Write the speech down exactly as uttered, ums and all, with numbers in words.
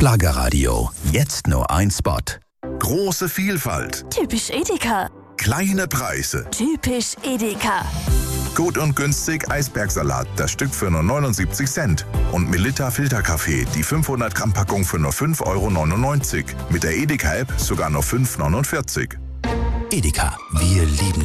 Schlagerradio. Jetzt nur ein Spot. Große Vielfalt. Typisch Edeka. Kleine Preise. Typisch Edeka. Gut und günstig Eisbergsalat, das Stück für nur neunundsiebzig Cent. Und Melitta Filterkaffee, die fünfhundert Gramm Packung für nur fünf Euro neunundneunzig. Mit der Edeka-App sogar nur fünf Euro neunundvierzig. Edeka, wir lieben